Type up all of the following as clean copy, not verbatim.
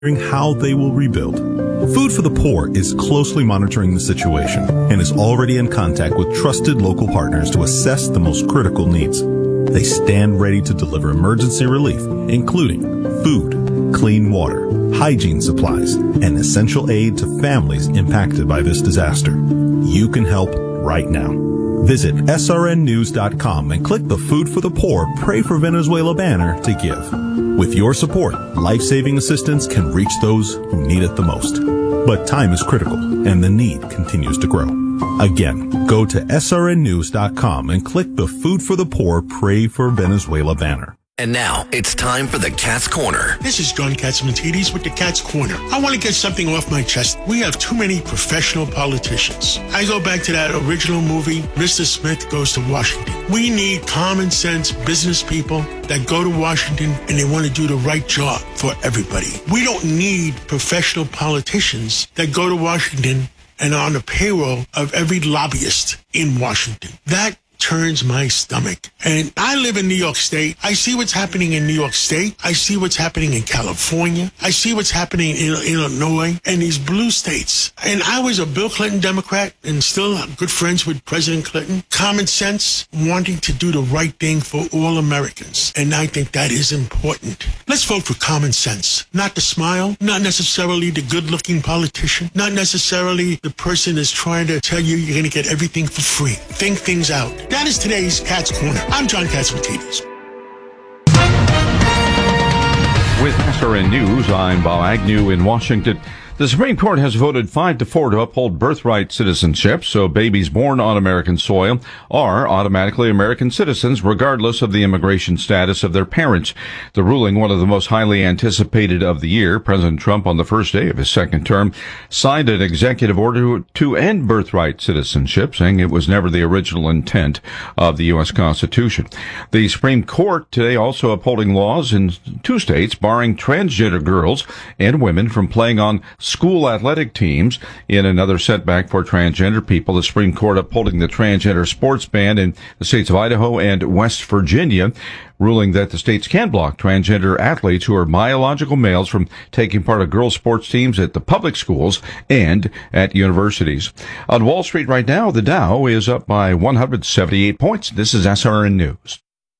how they will rebuild. Food for the Poor is closely monitoring the situation and is already in contact with trusted local partners to assess the most critical needs. They stand ready to deliver emergency relief, including food, clean water, hygiene supplies, and essential aid to families impacted by this disaster. You can help right now. Visit srnnews.com and click the Food for the Poor Pray for Venezuela banner to give. With your support, life-saving assistance can reach those who need it the most. But time is critical, and the need continues to grow. Again, go to srnnews.com and click the Food for the Poor Pray for Venezuela banner. And now, it's time for the Cat's Corner. This is John Catsimatidis with the Cat's Corner. I want to get something off my chest. We have too many professional politicians. I go back to that original movie, Mr. Smith Goes to Washington. We need common sense business people that go to Washington and they want to do the right job for everybody. We don't need professional politicians that go to Washington and are on the payroll of every lobbyist in Washington. That turns my stomach. And I live in New York State. I see what's happening in New York State. I see what's happening in California. I see what's happening in Illinois and these blue states. And I was a Bill Clinton Democrat and still good friends with President Clinton. Common sense, wanting to do the right thing for all Americans. And I think that is important. Let's vote for common sense. Not the smile, not necessarily the good-looking politician, not necessarily the person that's trying to tell you you're going to get everything for free. Think things out. That is today's Cat's Corner. I'm John Catsimatidis. With SRN News, I'm Bob Agnew in Washington. The Supreme Court has voted 5-4 to uphold birthright citizenship, so babies born on American soil are automatically American citizens regardless of the immigration status of their parents. The ruling, one of the most highly anticipated of the year, President Trump, on the first day of his second term, signed an executive order to end birthright citizenship, saying it was never the original intent of the U.S. Constitution. The Supreme Court today also upholding laws in 2 states barring transgender girls and women from playing on school athletic teams. In another setback for transgender people, the Supreme Court upholding the transgender sports ban in the states of Idaho and West Virginia, ruling that the states can block transgender athletes who are biological males from taking part of girls' sports teams at the public schools and at universities. On Wall Street right now, the Dow is up by 178 points. This is SRN News.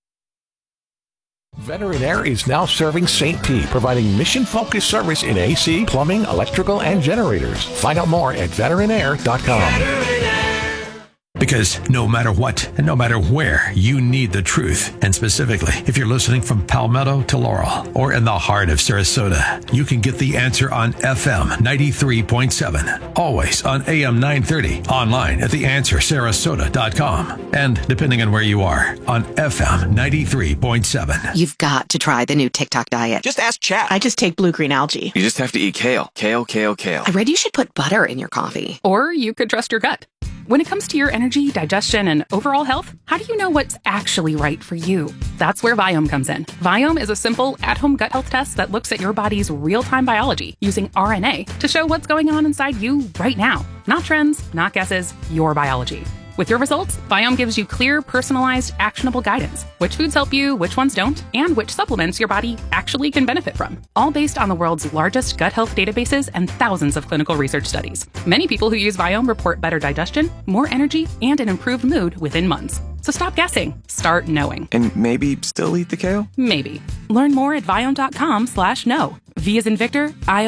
Veteran Air is now serving St. Pete, providing mission-focused service in AC, plumbing, electrical, and generators. Find out more at veteranair.com. Because no matter what and no matter where, you need the truth. And specifically, if you're listening from Palmetto to Laurel or in the heart of Sarasota, you can get the answer on FM 93.7. Always on AM 930. Online at theanswersarasota.com. And depending on where you are, on FM 93.7. You've got to try the new TikTok diet. Just ask Chat. I just take blue-green algae. You just have to eat kale. Kale, kale, kale. I read you should put butter in your coffee. Or you could trust your gut. When it comes to your energy, digestion, and overall health, how do you know what's actually right for you? That's where Viome comes in. Viome is a simple, at-home gut health test that looks at your body's real-time biology using RNA to show what's going on inside you right now. Not trends, not guesses, your biology. With your results, Viome gives you clear, personalized, actionable guidance. Which foods help you, which ones don't, and which supplements your body actually can benefit from. All based on the world's largest gut health databases and thousands of clinical research studies. Many people who use Viome report better digestion, more energy, and an improved mood within months. So stop guessing. Start knowing. And maybe still eat the kale? Maybe. Learn more at Viome.com/know. V as in Victor,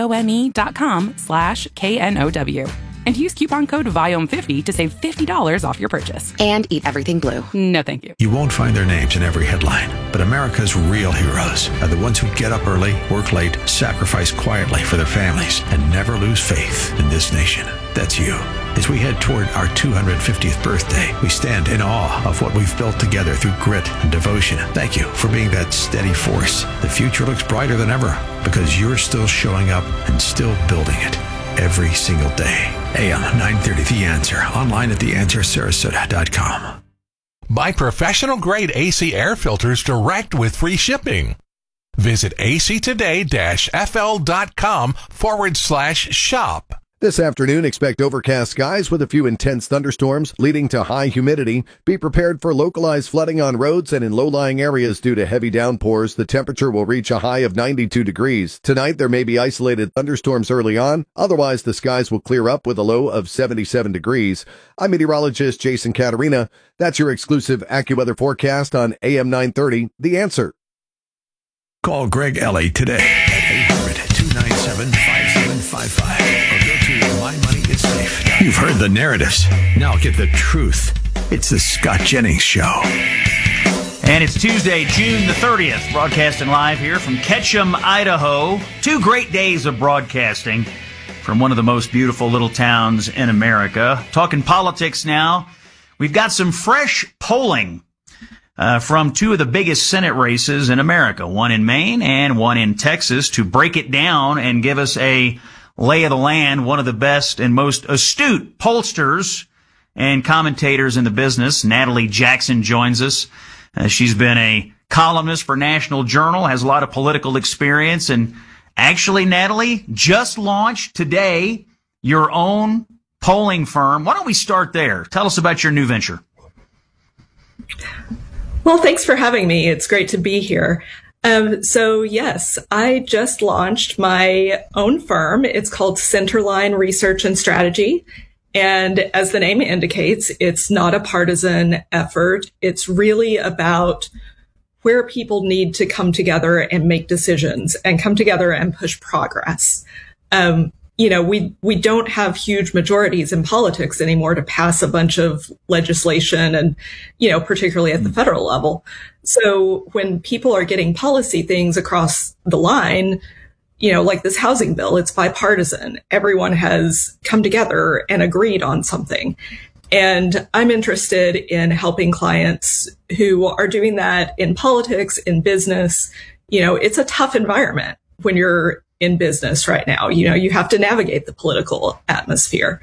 IOME.com/KNOW. And use coupon code VIOME50 to save $50 off your purchase. And eat everything blue. No, thank you. You won't find their names in every headline, but America's real heroes are the ones who get up early, work late, sacrifice quietly for their families, and never lose faith in this nation. That's you. As we head toward our 250th birthday, we stand in awe of what we've built together through grit and devotion. Thank you for being that steady force. The future looks brighter than ever because you're still showing up and still building it every single day. AM 930 The Answer. Online at theanswersarasota.com. Buy professional-grade AC air filters direct with free shipping. Visit actoday-fl.com/shop. This afternoon, expect overcast skies with a few intense thunderstorms leading to high humidity. Be prepared for localized flooding on roads and in low-lying areas due to heavy downpours. The temperature will reach a high of 92 degrees. Tonight, there may be isolated thunderstorms early on. Otherwise, the skies will clear up with a low of 77 degrees. I'm meteorologist Jason Caterina. That's your exclusive AccuWeather forecast on AM 930, The Answer. Call Greg Ellie today at 800-297-5755 or go to MyMoneyIsSafe. You've heard the narratives. Now get the truth. It's the Scott Jennings Show. And it's Tuesday, June the 30th, broadcasting live here from Ketchum, Idaho. 2 great days of broadcasting from one of the most beautiful little towns in America. Talking politics now. We've got some fresh polling from 2 of the biggest Senate races in America, one in Maine and one in Texas, to break it down and give us a lay of the land. One of the best and most astute pollsters and commentators in the business, Natalie Jackson, joins us. She's been a columnist for National Journal, has a lot of political experience, and actually, Natalie, just launched today your own polling firm. Why don't we start there? Tell us about your new venture. Well, thanks for having me. It's great to be here. So yes, I just launched my own firm. It's called Centerline Research and Strategy. And as the name indicates, it's not a partisan effort. It's really about where people need to come together and make decisions and come together and push progress. We don't have huge majorities in politics anymore to pass a bunch of legislation and, particularly at the federal level. So when people are getting policy things across the line, like this housing bill, it's bipartisan. Everyone has come together and agreed on something. And I'm interested in helping clients who are doing that in politics, in business. It's a tough environment when you're in business right now. You have to navigate the political atmosphere.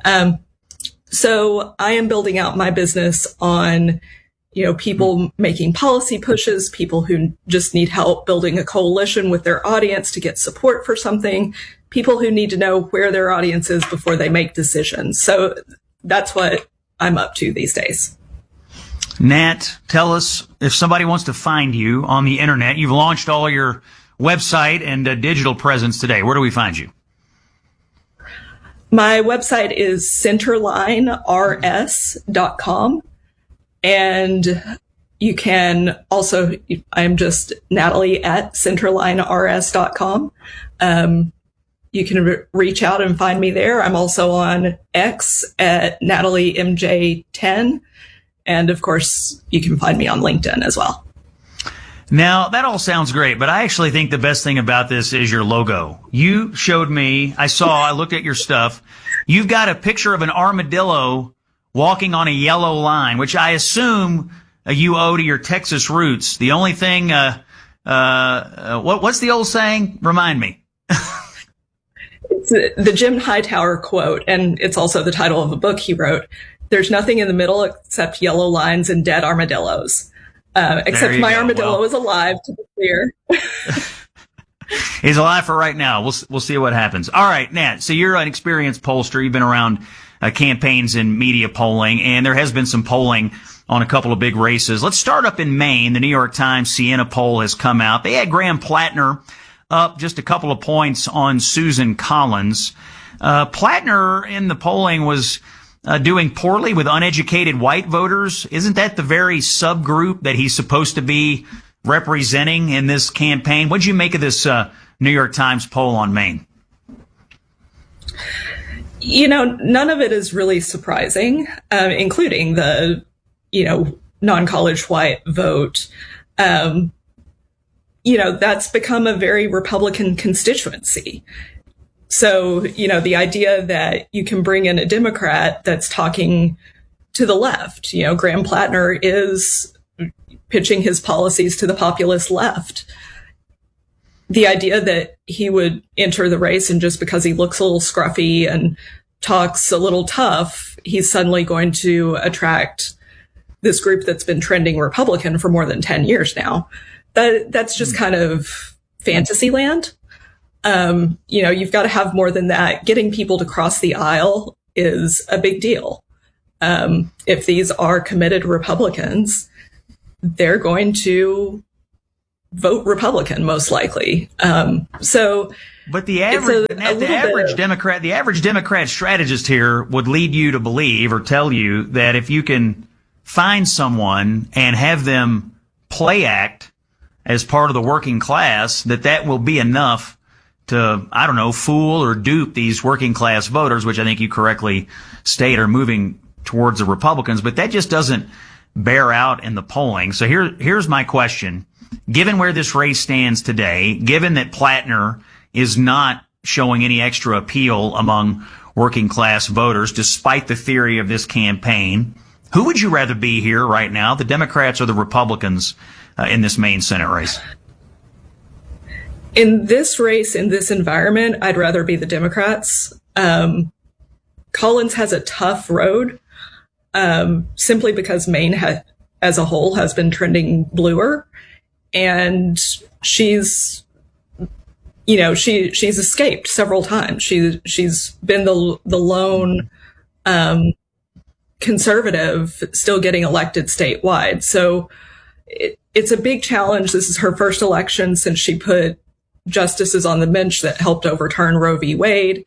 So I am building out my business on, people making policy pushes, people who just need help building a coalition with their audience to get support for something, people who need to know where their audience is before they make decisions. So that's what I'm up to these days. Nat, tell us, if somebody wants to find you on the internet, you've launched all your website and digital presence today. Where do we find you? My website is centerliners.com. And you can also, I'm just Natalie at centerliners.com. You can reach out and find me there. I'm also on X at NatalieMJ10. And of course, you can find me on LinkedIn as well. Now, that all sounds great, but I actually think the best thing about this is your logo. You showed me, I looked at your stuff. You've got a picture of an armadillo walking on a yellow line, which I assume you owe to your Texas roots. The only thing, what's the old saying? Remind me. It's the Jim Hightower quote, and it's also the title of a book he wrote. There's nothing in the middle except yellow lines and dead armadillos. Except my armadillo is alive, to be clear. He's alive for right now. We'll see what happens. All right, Nat, so you're an experienced pollster. You've been around campaigns and media polling, and there has been some polling on a couple of big races. Let's start up in Maine. The New York Times Siena poll has come out. They had Graham Plattner up just a couple of points on Susan Collins. Plattner in the polling was doing poorly with uneducated white voters. Isn't that the very subgroup that he's supposed to be representing in this campaign? What'd you make of this New York Times poll on Maine? None of it is really surprising, including the, non-college white vote. That's become a very Republican constituency. So, the idea that you can bring in a Democrat that's talking to the left, Graham Plattner is pitching his policies to the populist left. The idea that he would enter the race and just because he looks a little scruffy and talks a little tough, he's suddenly going to attract this group that's been trending Republican for more than 10 years now. That's just kind of fantasy land. You've got to have more than that. Getting people to cross the aisle is a big deal. If these are committed Republicans, they're going to vote Republican, most likely. But the average Democrat strategist here would lead you to believe or tell you that if you can find someone and have them play act as part of the working class, that will be enough to, I don't know, fool or dupe these working class voters, which I think you correctly state are moving towards the Republicans. But that just doesn't bear out in the polling. So here's my question. Given where this race stands today, given that Plattner is not showing any extra appeal among working class voters, despite the theory of this campaign, who would you rather be here right now, the Democrats or the Republicans in this main Senate race? In this race, in this environment, I'd rather be the Democrats. Collins has a tough road, simply because Maine as a whole has been trending bluer. And she's escaped several times. She's been the lone conservative still getting elected statewide. So it's a big challenge. This is her first election since she put justices on the bench that helped overturn Roe v. Wade.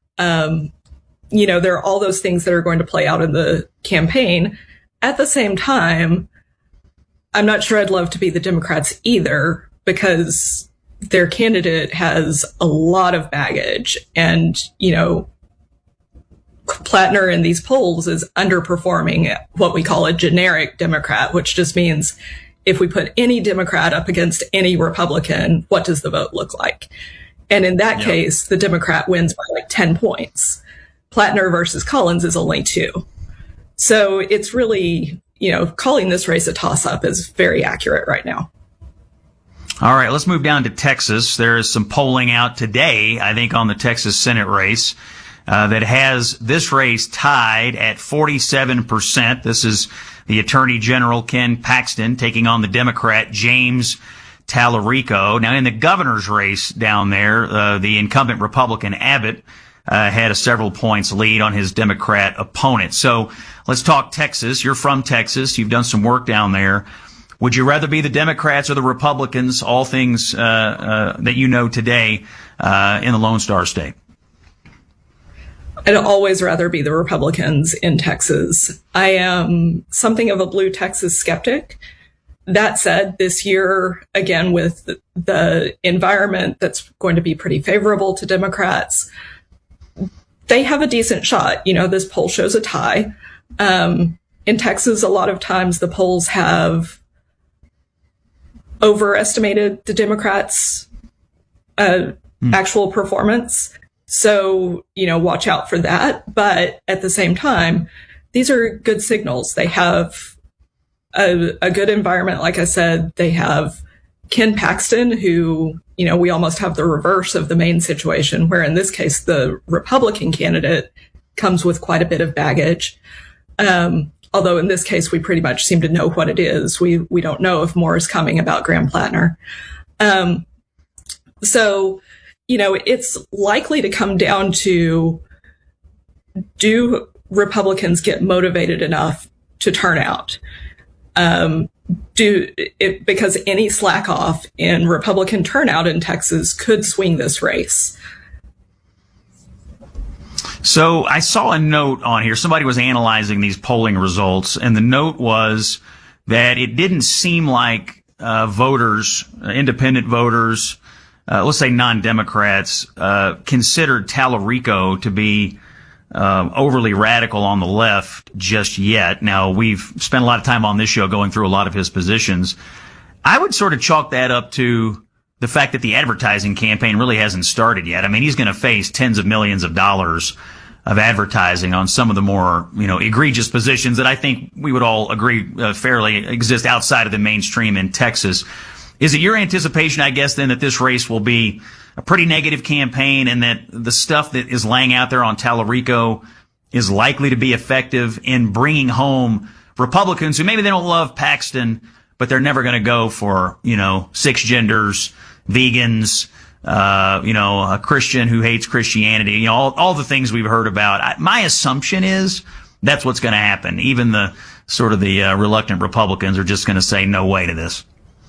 There are all those things that are going to play out in the campaign. At the same time, I'm not sure I'd love to be the Democrats either, because their candidate has a lot of baggage. And, Plattner in these polls is underperforming what we call a generic Democrat, which just means if we put any Democrat up against any Republican, what does the vote look like? And in that case, the Democrat wins by like 10 points. Plattner versus Collins is only 2. So it's really, calling this race a toss-up is very accurate right now. All right, let's move down to Texas. There is some polling out today, I think, on the Texas Senate race that has this race tied at 47%. This is the Attorney General Ken Paxton taking on the Democrat James Tallarico. Now, in the governor's race down there, the incumbent Republican Abbott had a several points lead on his Democrat opponent. So let's talk Texas. You're from Texas. You've done some work down there. Would you rather be the Democrats or the Republicans, all things that you know today in the Lone Star State? I'd always rather be the Republicans in Texas. I am something of a blue Texas skeptic. That said, this year, again, with the environment that's going to be pretty favorable to Democrats, they have a decent shot. This poll shows a tie. In Texas, a lot of times the polls have overestimated the Democrats' actual performance. So, watch out for that. But at the same time, these are good signals. They have a good environment. Like I said, they have Ken Paxton, who, we almost have the reverse of the Maine situation, where in this case, the Republican candidate comes with quite a bit of baggage. Although in this case, we pretty much seem to know what it is. We don't know if more is coming about Graham Plattner. So, it's likely to come down to, do Republicans get motivated enough to turn out? Because any slack off in Republican turnout in Texas could swing this race. So I saw a note on here. Somebody was analyzing these polling results, and the note was that it didn't seem like voters, independent voters, let's say non-Democrats, considered Tallarico to be overly radical on the left just yet. Now, we've spent a lot of time on this show going through a lot of his positions. I would sort of chalk that up to the fact that the advertising campaign really hasn't started yet. I mean, he's going to face tens of millions of dollars of advertising on some of the more, egregious positions that I think we would all agree fairly exist outside of the mainstream in Texas. Is it your anticipation, I guess, then, that this race will be a pretty negative campaign and that the stuff that is laying out there on Tallarico is likely to be effective in bringing home Republicans who maybe they don't love Paxton, but they're never going to go for, 6 genders, vegans, a Christian who hates Christianity, all the things we've heard about. My assumption is that's what's going to happen. Even the reluctant Republicans are just going to say no way to this.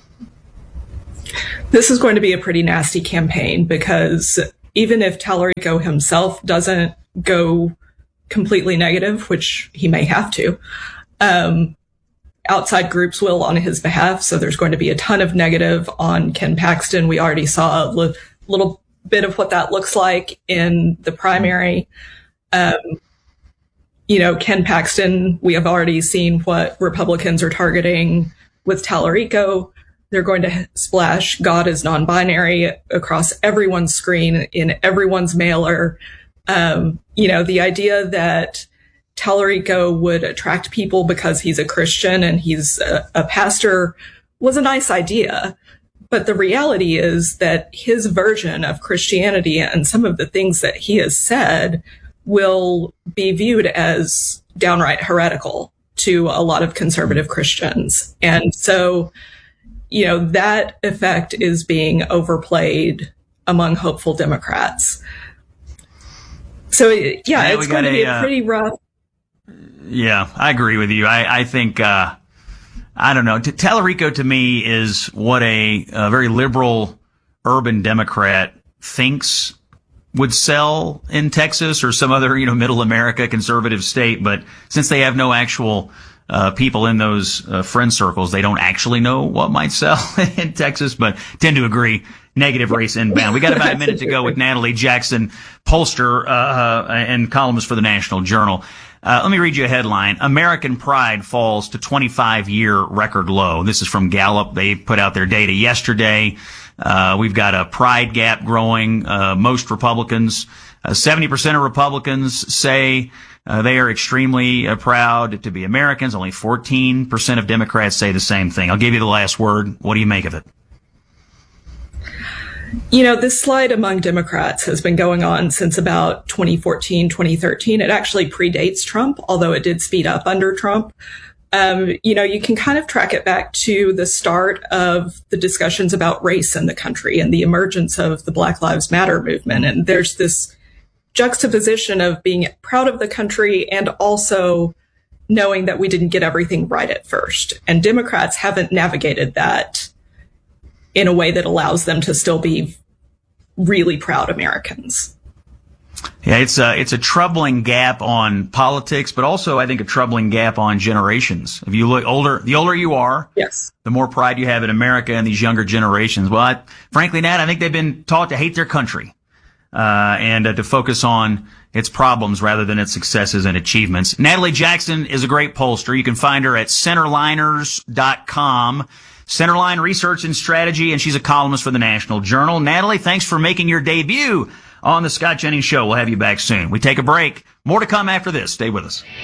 This is going to be a pretty nasty campaign, because even if Tallarico himself doesn't go completely negative, which he may have to, outside groups will on his behalf. So there's going to be a ton of negative on Ken Paxton. We already saw a little bit of what that looks like in the primary. Ken Paxton, we have already seen what Republicans are targeting with Tallarico. They're going to splash God is non-binary across everyone's screen, in everyone's mailer. The idea that Tallarico would attract people because he's a Christian and he's a pastor was a nice idea. But the reality is that his version of Christianity and some of the things that he has said will be viewed as downright heretical to a lot of conservative Christians. And so, that effect is being overplayed among hopeful Democrats. So, it's going to be a pretty rough. Yeah, I agree with you. I think, I don't know. Tallarico to me is what a very liberal urban Democrat thinks would sell in Texas or some other, middle America conservative state. But since they have no actual people in those friend circles, they don't actually know what might sell in Texas, but tend to agree. Negative race inbound. We got about a minute to go with Natalie Jackson, pollster and columnist for the National Journal. Let me read you a headline. American pride falls to 25-year record low. This is from Gallup. They put out their data yesterday. We've got a pride gap growing. Most Republicans, 70% of Republicans say they are extremely proud to be Americans. Only 14% of Democrats say the same thing. I'll give you the last word. What do you make of it? This slide among Democrats has been going on since about 2014, 2013. It actually predates Trump, although it did speed up under Trump. You can kind of track it back to the start of the discussions about race in the country and the emergence of the Black Lives Matter movement. And there's this juxtaposition of being proud of the country and also knowing that we didn't get everything right at first. And Democrats haven't navigated that in a way that allows them to still be really proud Americans. Yeah, it's a troubling gap on politics, but also I think a troubling gap on generations. If you look the older you are, yes, the more pride you have in America and these younger generations. Well, frankly, Nat, I think they've been taught to hate their country and to focus on its problems rather than its successes and achievements. Natalie Jackson is a great pollster. You can find her at centerliners.com. Centerline Research and Strategy, and she's a columnist for the National Journal. Natalie, thanks for making your debut on the Scott Jennings Show. We'll have you back soon. We take a break. More to come after this. Stay with us.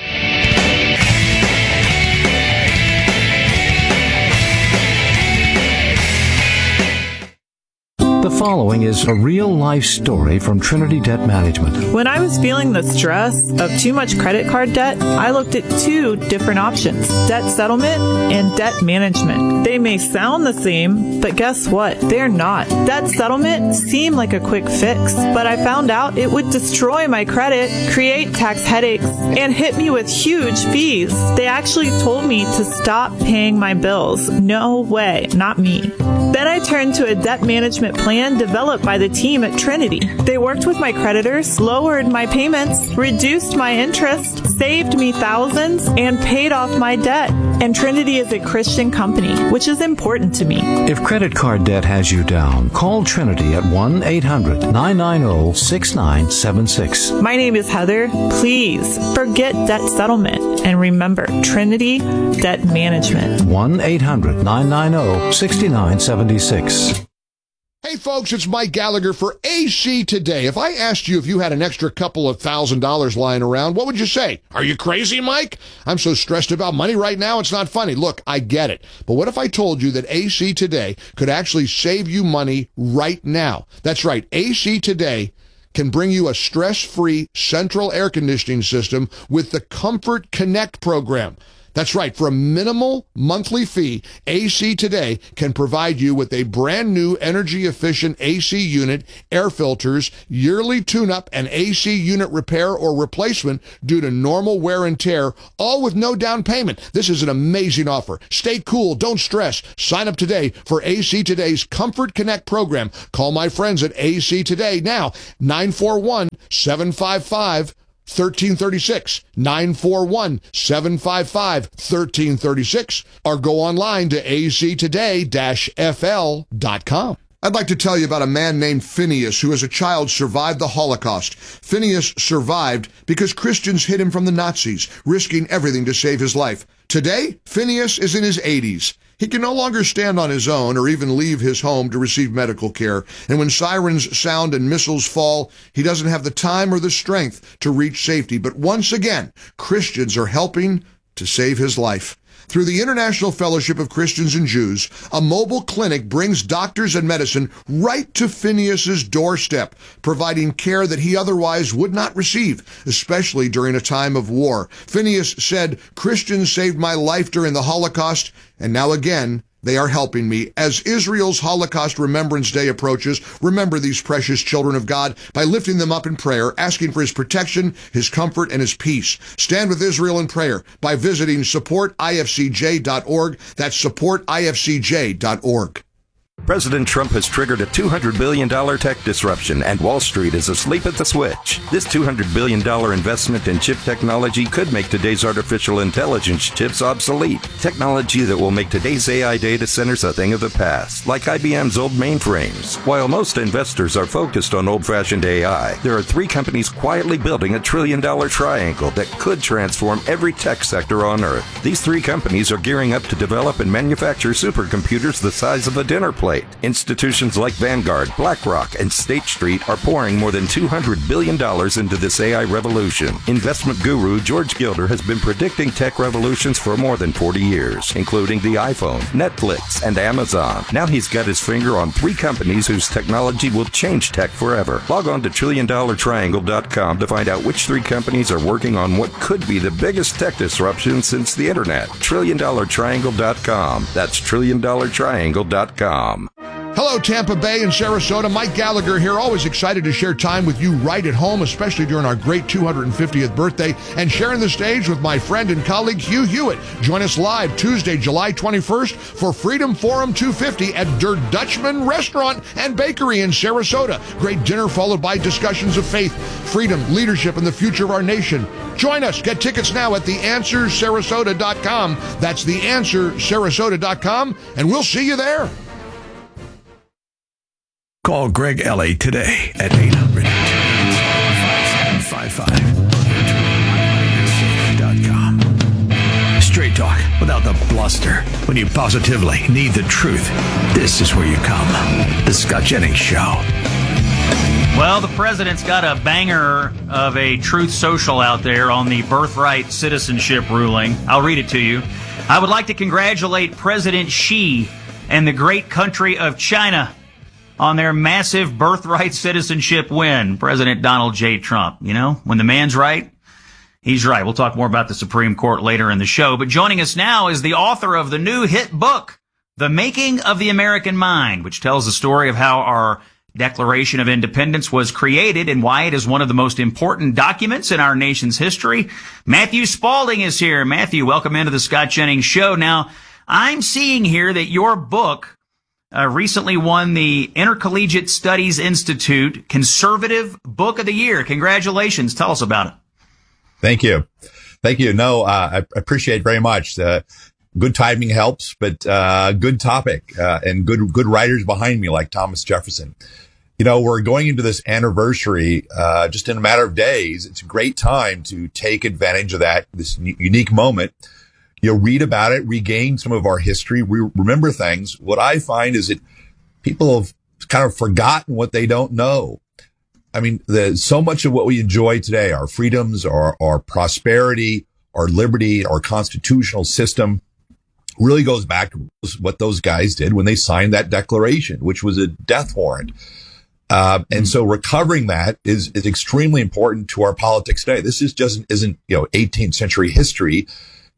The following is a real-life story from Trinity Debt Management. When I was feeling the stress of too much credit card debt, I looked at two different options: debt settlement and debt management. They may sound the same, but guess what? They're not. Debt settlement seemed like a quick fix, but I found out it would destroy my credit, create tax headaches, and hit me with huge fees. They actually told me to stop paying my bills. No way, not me. Then I turned to a debt management plan developed by the team at Trinity. They worked with my creditors, lowered my payments, reduced my interest, saved me thousands, and paid off my debt. And Trinity is a Christian company, which is important to me. If credit card debt has you down, call Trinity at 1-800-990-6976. My name is Heather. Please forget debt settlement and remember Trinity Debt Management. 1-800-990-6976. Hey folks, it's Mike Gallagher for AC Today. If I asked you if you had an extra couple of $1,000 lying around, what would you say? Are you crazy, Mike? I'm so stressed about money right now, it's not funny. Look, I get it. But what if I told you that AC Today could actually save you money right now? That's right. AC Today can bring you a stress-free central air conditioning system with the Comfort Connect program. That's right. For a minimal monthly fee, AC Today can provide you with a brand new energy-efficient AC unit, air filters, yearly tune-up, and AC unit repair or replacement due to normal wear and tear, all with no down payment. This is an amazing offer. Stay cool. Don't stress. Sign up today for AC Today's Comfort Connect program. Call my friends at AC Today now, 941-755-1336, 941-755-1336, or go online to actoday-fl.com. I'd like to tell you about a man named Phineas who as a child survived the Holocaust. Phineas survived because Christians hid him from the Nazis, risking everything to save his life. Today, Phineas is in his 80s. He can no longer stand on his own or even leave his home to receive medical care. And when sirens sound and missiles fall, he doesn't have the time or the strength to reach safety. But once again, Christians are helping to save his life. Through the International Fellowship of Christians and Jews, a mobile clinic brings doctors and medicine right to Phineas's doorstep, providing care that he otherwise would not receive, especially during a time of war. Phineas said, "Christians saved my life during the Holocaust, and now again, they are helping me." As Israel's Holocaust Remembrance Day approaches, remember these precious children of God by lifting them up in prayer, asking for his protection, his comfort, and his peace. Stand with Israel in prayer by visiting supportifcj.org. That's supportifcj.org. President Trump has triggered a $200 billion tech disruption, and Wall Street is asleep at the switch. This $200 billion investment in chip technology could make today's artificial intelligence chips obsolete. Technology that will make today's AI data centers a thing of the past, like IBM's old mainframes. While most investors are focused on old-fashioned AI, there are three companies quietly building a $1 trillion triangle that could transform every tech sector on Earth. These three companies are gearing up to develop and manufacture supercomputers the size of a dinner plate. Institutions like Vanguard, BlackRock, and State Street are pouring more than $200 billion into this AI revolution. Investment guru George Gilder has been predicting tech revolutions for more than 40 years, including the iPhone, Netflix, and Amazon. Now he's got his finger on three companies whose technology will change tech forever. Log on to TrillionDollarTriangle.com to find out which three companies are working on what could be the biggest tech disruption since the internet. TrillionDollarTriangle.com. That's TrillionDollarTriangle.com. Hello, Tampa Bay and Sarasota. Mike Gallagher here, always excited to share time with you right at home, especially during our great 250th birthday, and sharing the stage with my friend and colleague Hugh Hewitt. Join us live Tuesday, July 21st for Freedom Forum 250 at Der Dutchman Restaurant and Bakery in Sarasota. Great dinner followed by discussions of faith, freedom, leadership, and the future of our nation. Join us. Get tickets now at theanswersarasota.com. That's theanswersarasota.com, and we'll see you there. Call Greg Ellie today at 800-557-5555. Straight talk without the bluster. When you positively need the truth, this is where you come. The Scott Jennings Show. Well, the president's got a banger of a Truth Social out there on the birthright citizenship ruling. I'll read it to you. I would like to congratulate President Xi and the great country of China on their massive birthright citizenship win. President Donald J. Trump. You know, when the man's right, he's right. We'll talk more about the Supreme Court later in the show. But joining us now is the author of the new hit book, The Making of the American Mind, which tells the story of how our Declaration of Independence was created and why it is one of the most important documents in our nation's history. Matthew Spalding is here. Matthew, welcome into the Scott Jennings Show. Now, I'm seeing here that your book recently won the Intercollegiate Studies Institute Conservative Book of the Year. Congratulations. Tell us about it. Thank you. Thank you. No, I appreciate it very much. Good timing helps, but good topic and good writers behind me like Thomas Jefferson. You know, we're going into this anniversary just in a matter of days. It's a great time to take advantage of this unique moment. You know, read about it, regain some of our history, remember things. What I find is that people have kind of forgotten what they don't know. I mean, so much of what we enjoy today, our freedoms, our prosperity, our liberty, our constitutional system, really goes back to what those guys did when they signed that declaration, which was a death warrant. And so recovering that is extremely important to our politics today. This isn't, 18th century history.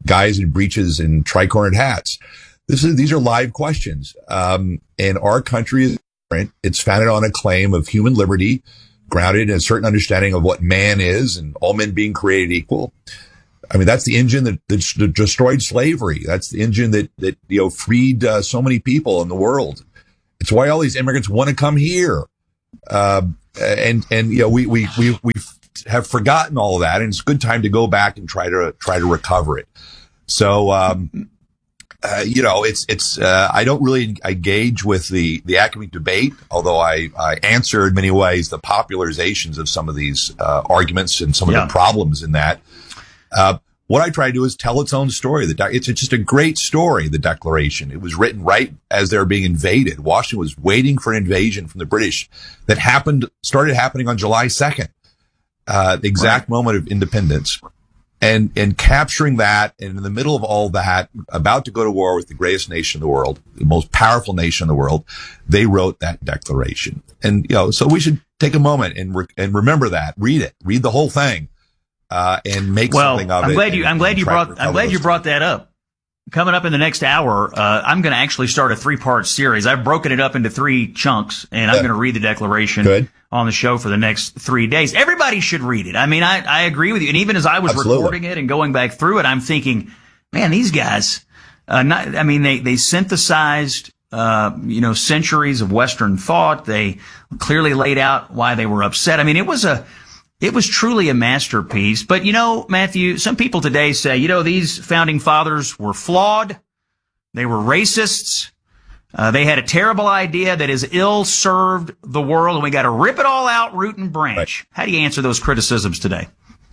guys in breeches and tricornered hats? These are live questions. And our country is different. It's founded on a claim of human liberty, grounded in a certain understanding of what man is and all men being created equal. I mean, that's the engine that destroyed slavery. That's the engine that freed so many people in the world. It's why all these immigrants want to come here. We have forgotten all of that, and it's a good time to go back and try to recover it. So, I don't really engage with the academic debate, although I answer in many ways the popularizations of some of these arguments and some of the problems in that. What I try to do is tell its own story. It's just a great story, the Declaration. It was written right as they were being invaded. Washington was waiting for an invasion from the British that started happening on July 2nd, the exact moment of independence. And capturing that, and in the middle of all that, about to go to war with the greatest nation in the world, the most powerful nation in the world, they wrote that Declaration. And, so we should take a moment and remember that. Read the whole thing. And make something of it. I'm glad you brought that up. Coming up in the next hour, I'm going to actually start a 3-part series. I've broken it up into 3 chunks, and I'm going to read the Declaration on the show for the next 3 days. Everybody should read it. I mean, I agree with you. And even as I was recording it and going back through it, I'm thinking, man, these guys, they synthesized, centuries of Western thought. They clearly laid out why they were upset. I mean, it was truly a masterpiece. But, Matthew, some people today say, these founding fathers were flawed. They were racists. They had a terrible idea that has ill-served the world, and we got to rip it all out, root and branch. Right. How do you answer those criticisms today?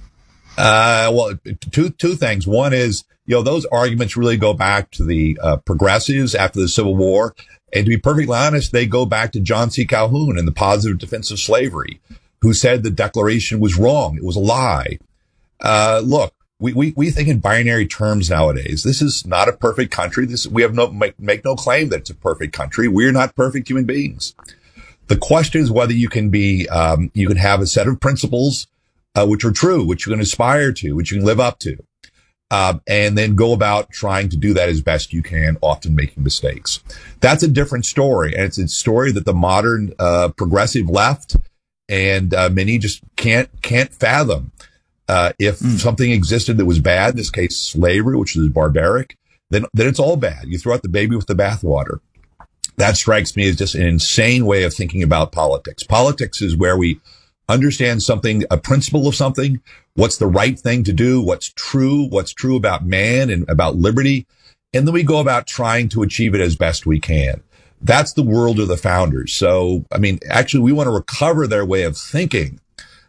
Well, two things. One is, those arguments really go back to the progressives after the Civil War. And to be perfectly honest, they go back to John C. Calhoun and the Positive Defense of Slavery, who said the Declaration was wrong. It was a lie. Look, we think in binary terms nowadays. This is not a perfect country. We have make no claim that it's a perfect country. We're not perfect human beings. The question is whether you can you can have a set of principles, which are true, which you can aspire to, which you can live up to, and then go about trying to do that as best you can, often making mistakes. That's a different story. And it's a story that the modern, progressive left and many just can't fathom. If something existed that was bad, in this case slavery, which is barbaric, then it's all bad. You throw out the baby with the bathwater. That strikes me as just an insane way of thinking about politics. Politics is where we understand something, a principle of something, what's the right thing to do, what's true about man and about liberty, and then we go about trying to achieve it as best we can. That's the world of the founders. So, actually, we want to recover their way of thinking,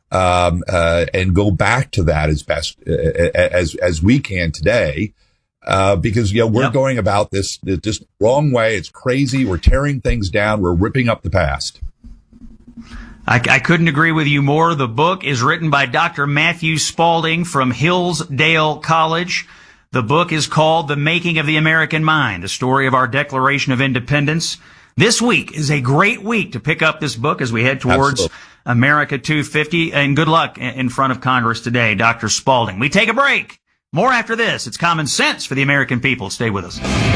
and go back to that as best, as we can today. Because, we're going about this just wrong way. It's crazy. We're tearing things down. We're ripping up the past. I couldn't agree with you more. The book is written by Dr. Matthew Spalding from Hillsdale College. The book is called The Making of the American Mind, a story of our Declaration of Independence. This week is a great week to pick up this book as we head towards America 250. And good luck in front of Congress today, Dr. Spalding. We take a break. More after this. It's Common Sense for the American people. Stay with us.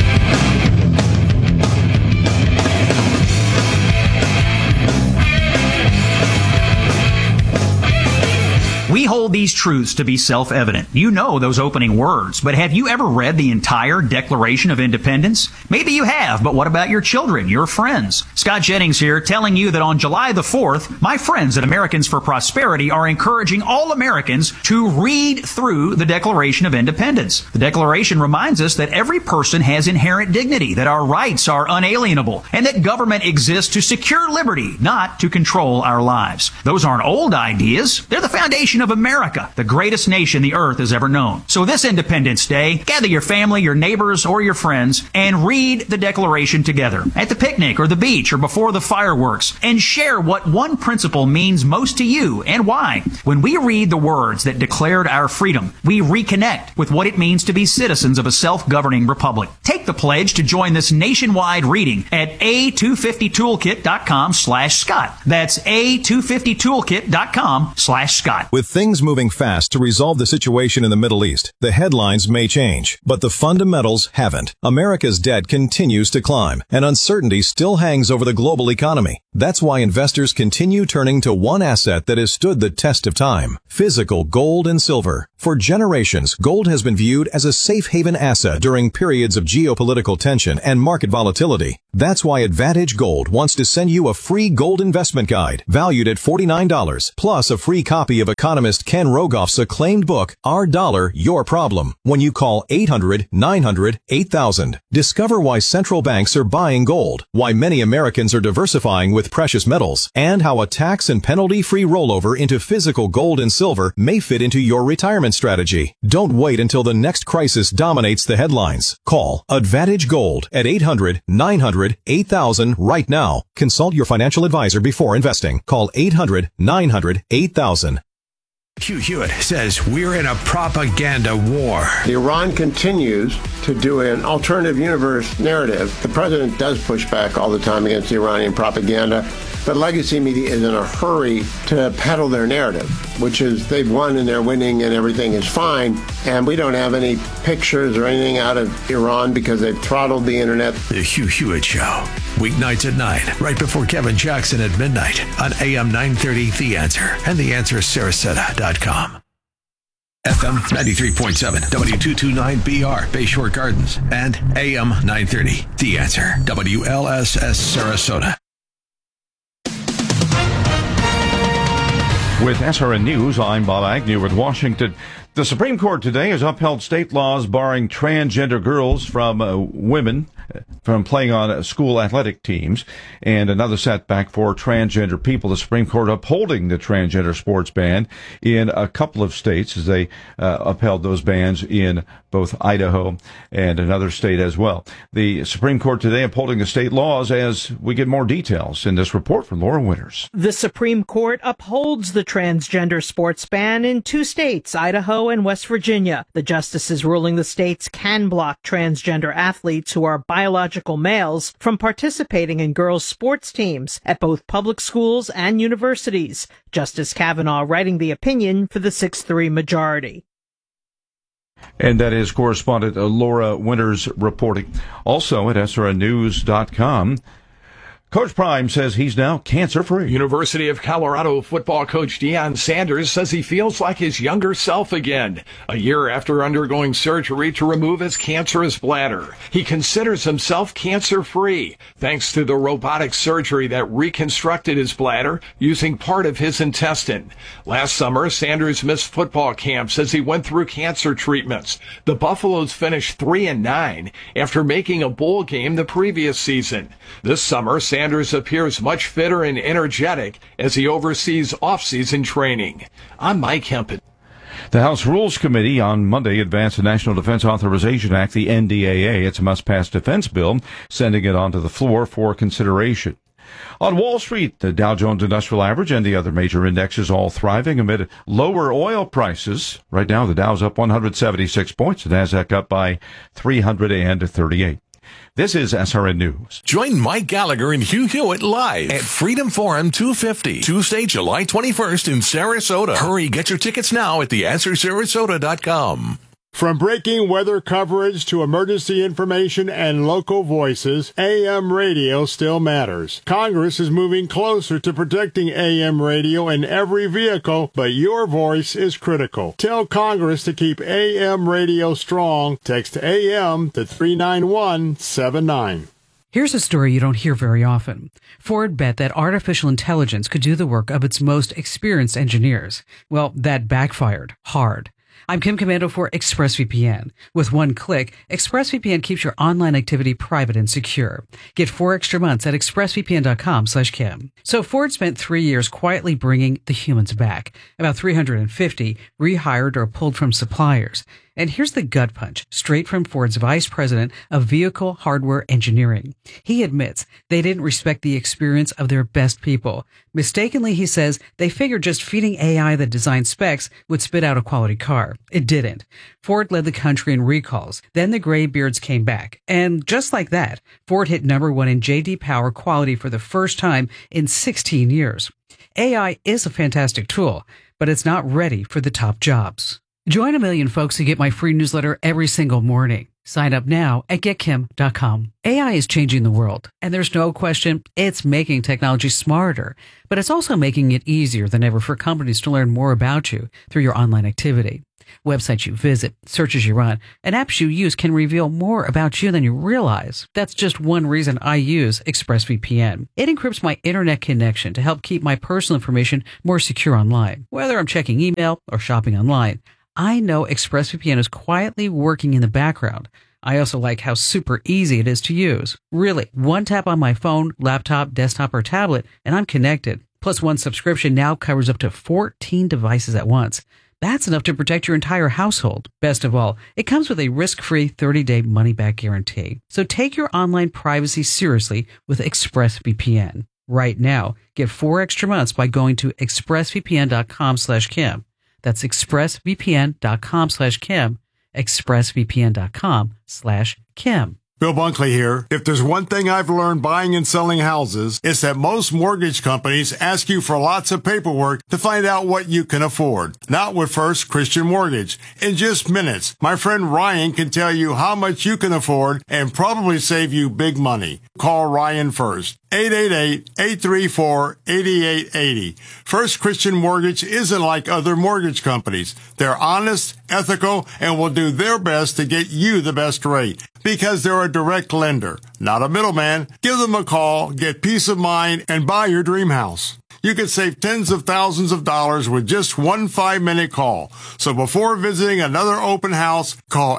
We hold these truths to be self-evident. You know those opening words, but have you ever read the entire Declaration of Independence? Maybe you have, but what about your children, your friends? Scott Jennings here telling you that on July the 4th, my friends at Americans for Prosperity are encouraging all Americans to read through the Declaration of Independence. The Declaration reminds us that every person has inherent dignity, that our rights are unalienable, and that government exists to secure liberty, not to control our lives. Those aren't old ideas. They're the foundation of America, the greatest nation the earth has ever known. So this Independence Day, gather your family, your neighbors, or your friends and read the Declaration together at the picnic or the beach or before the fireworks, and share what one principle means most to you and why. When we read the words that declared our freedom, we reconnect with what it means to be citizens of a self-governing republic. Take Take the pledge to join this nationwide reading at a250toolkit.com/Scott. That's a250toolkit.com/Scott. With things moving fast to resolve the situation in the Middle East, the headlines may change, but the fundamentals haven't. America's debt continues to climb, and uncertainty still hangs over the global economy. That's why investors continue turning to one asset that has stood the test of time: physical gold and silver. For generations, gold has been viewed as a safe haven asset during periods of geopolitical tension and market volatility. That's why Advantage Gold wants to send you a free gold investment guide valued at $49, plus a free copy of economist Ken Rogoff's acclaimed book, Our Dollar, Your Problem, when you call 800-900-8000. Discover why central banks are buying gold, why many Americans are diversifying with precious metals, and how a tax and penalty-free rollover into physical gold and silver may fit into your retirement strategy. Don't wait until the next crisis dominates the headlines. Call Advantage Gold at 800-900-8000 right now. Consult your financial advisor before investing. Call 800-900-8000. Hugh Hewitt says we're in a propaganda war. Iran continues to do an alternative universe narrative. The president does push back all the time against the Iranian propaganda, but legacy media is in a hurry to peddle their narrative, which is they've won and they're winning and everything is fine. And we don't have any pictures or anything out of Iran because they've throttled the internet. The Hugh Hewitt Show, weeknights at 9, right before Kevin Jackson at midnight on AM 930 The Answer and TheAnswerSarasota.com. FM 93.7, W229BR, Bayshore Gardens, and AM 930 The Answer, WLSS Sarasota. With SRN News, I'm Bob Agnew with Washington. The Supreme Court today has upheld state laws barring transgender girls from women from playing on school athletic teams, and another setback for transgender people. The Supreme Court upholding the transgender sports ban in a couple of states as they upheld those bans in both Idaho and another state as well. The Supreme Court today upholding the state laws as we get more details in this report from Laura Winters. The Supreme Court upholds the transgender sports ban in 2 states, Idaho and West Virginia. The justices ruling the states can block transgender athletes who are biological males from participating in girls' sports teams at both public schools and universities. Justice Kavanaugh writing the opinion for the 6-3 majority. And that is correspondent Laura Winters reporting. Also at SRNnews.com, Coach Prime says he's now cancer-free. University of Colorado football coach Deion Sanders says he feels like his younger self again. A year after undergoing surgery to remove his cancerous bladder, he considers himself cancer-free thanks to the robotic surgery that reconstructed his bladder using part of his intestine. Last summer, Sanders missed football camps as he went through cancer treatments. The Buffaloes finished 3-9 after making a bowl game the previous season. This summer, Sanders appears much fitter and energetic as he oversees off-season training. I'm Mike Hempel. The House Rules Committee on Monday advanced the National Defense Authorization Act, the NDAA. It's a must-pass defense bill, sending it onto the floor for consideration. On Wall Street, the Dow Jones Industrial Average and the other major indexes all thriving amid lower oil prices. Right now, the Dow's up 176 points. The Nasdaq up by 338. This is SRN News. Join Mike Gallagher and Hugh Hewitt live at Freedom Forum 250, Tuesday, July 21st in Sarasota. Hurry, get your tickets now at TheAnswerSarasota.com. From breaking weather coverage to emergency information and local voices, AM radio still matters. Congress is moving closer to protecting AM radio in every vehicle, but your voice is critical. Tell Congress to keep AM radio strong. Text AM to 39179. Here's a story you don't hear very often. Ford bet that artificial intelligence could do the work of its most experienced engineers. Well, that backfired hard. I'm Kim Commando for ExpressVPN. With one click, ExpressVPN keeps your online activity private and secure. Get 4 extra months at expressvpn.com/Kim. So Ford spent 3 years quietly bringing the humans back. About 350 rehired or pulled from suppliers. And here's the gut punch, straight from Ford's Vice President of Vehicle Hardware Engineering. He admits they didn't respect the experience of their best people. Mistakenly, he says, they figured just feeding AI the design specs would spit out a quality car. It didn't. Ford led the country in recalls. Then the graybeards came back. And just like that, Ford hit #1 in J.D. Power quality for the first time in 16 years. AI is a fantastic tool, but it's not ready for the top jobs. Join a million folks who get my free newsletter every single morning. Sign up now at getkim.com. AI is changing the world, and there's no question it's making technology smarter, but it's also making it easier than ever for companies to learn more about you through your online activity. Websites you visit, searches you run, and apps you use can reveal more about you than you realize. That's just one reason I use ExpressVPN. It encrypts my internet connection to help keep my personal information more secure online. Whether I'm checking email or shopping online, I know ExpressVPN is quietly working in the background. I also like how super easy it is to use. Really, one tap on my phone, laptop, desktop, or tablet, and I'm connected. Plus, one subscription now covers up to 14 devices at once. That's enough to protect your entire household. Best of all, it comes with a risk-free 30-day money-back guarantee. So take your online privacy seriously with ExpressVPN. Right now, get 4 extra months by going to expressvpn.com/Kim. That's expressvpn.com/Kim, expressvpn.com/Kim. Bill Bunkley here. If there's one thing I've learned buying and selling houses, it's that most mortgage companies ask you for lots of paperwork to find out what you can afford. Not with First Christian Mortgage. In just minutes, my friend Ryan can tell you how much you can afford and probably save you big money. Call Ryan first. 888-834-8880. First Christian Mortgage isn't like other mortgage companies. They're honest, ethical, and will do their best to get you the best rate because they're a direct lender, not a middleman. Give them a call, get peace of mind, and buy your dream house. You could save tens of thousands of dollars with just one 5-minute call. So before visiting another open house, call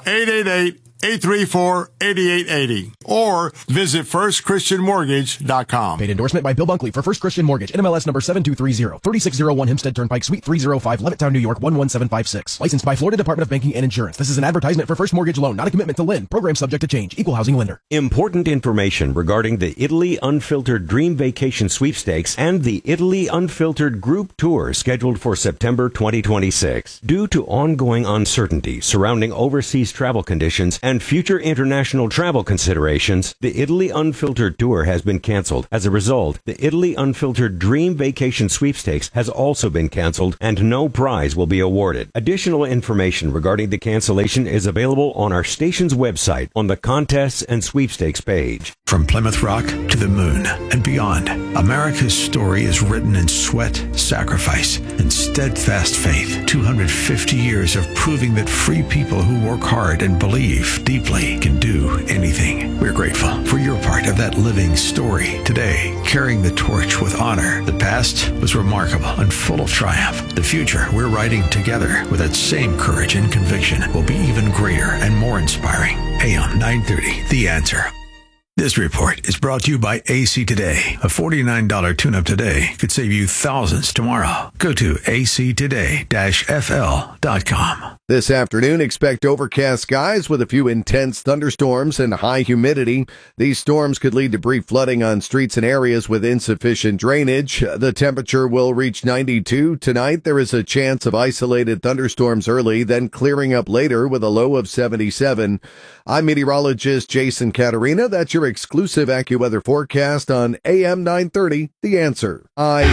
888-834-8880 or visit firstchristianmortgage.com. Paid endorsement by Bill Bunkley for First Christian Mortgage, NMLS number 7230, 3601 Hempstead Turnpike, Suite 3005, Levittown, New York 11756. Licensed by Florida Department of Banking and Insurance. This is an advertisement for First Mortgage Loan, not a commitment to lend. Program subject to change. Equal housing lender. Important information regarding the Italy Unfiltered Dream Vacation Sweepstakes and the Italy Unfiltered Group Tour scheduled for September 2026. Due to ongoing uncertainty surrounding overseas travel conditions and future international travel considerations, the Italy Unfiltered Tour has been canceled. As a result, the Italy Unfiltered Dream Vacation Sweepstakes has also been canceled and no prize will be awarded. Additional information regarding the cancellation is available on our station's website on the Contests and Sweepstakes page. From Plymouth Rock to the moon and beyond, America's story is written in sweat, sacrifice, and steadfast faith. 250 years of proving that free people who work hard and believe deeply can do anything. We're grateful for your part of that living story today, carrying the torch with honor. The past was remarkable and full of triumph. The future we're writing together with that same courage and conviction will be even greater and more inspiring. AM 930, The Answer. This report is brought to you by AC Today. A $49 tune-up today could save you thousands tomorrow. Go to actoday-fl.com. This afternoon, expect overcast skies with a few intense thunderstorms and high humidity. These storms could lead to brief flooding on streets and areas with insufficient drainage. The temperature will reach 92. Tonight, there is a chance of isolated thunderstorms early, then clearing up later with a low of 77. I'm meteorologist Jason Caterina. That's your exclusive AccuWeather forecast on AM 930, The Answer.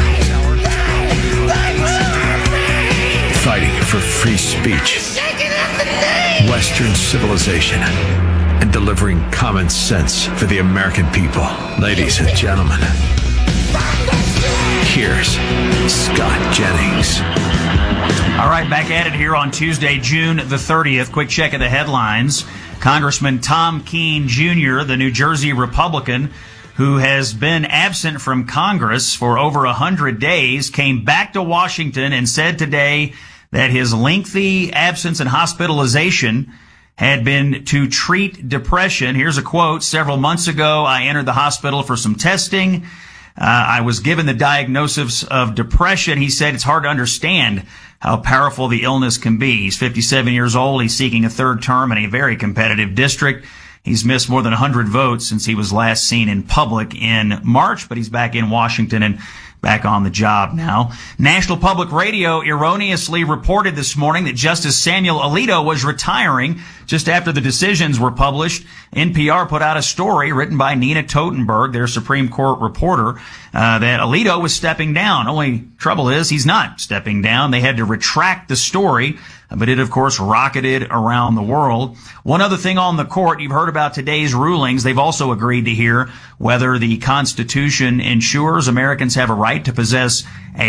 Fighting for free speech, Western civilization, and delivering common sense for the American people. Ladies and gentlemen, here's Scott Jennings. All right, back at it here on Tuesday, June the 30th. Quick check of the headlines. Congressman Tom Keene Jr., the New Jersey Republican, who has been absent from Congress for over 100 days, came back to Washington and said today that his lengthy absence and hospitalization had been to treat depression. Here's a quote. "Several months ago, I entered the hospital for some testing. I was given the diagnosis of depression. He said it's hard to understand how powerful the illness can be. He's 57 years old. He's seeking a third term in a very competitive district. He's missed more than 100 votes since he was last seen in public in March, but he's back in Washington and back on the job now. National Public Radio erroneously reported this morning that Justice Samuel Alito was retiring just after the decisions were published. NPR put out a story written by Nina Totenberg, their Supreme Court reporter, that Alito was stepping down. Only trouble is he's not stepping down. They had to retract the story, but it, of course, rocketed around the world. One other thing on the court, you've heard about today's rulings. They've also agreed to hear whether the Constitution ensures Americans have a right to possess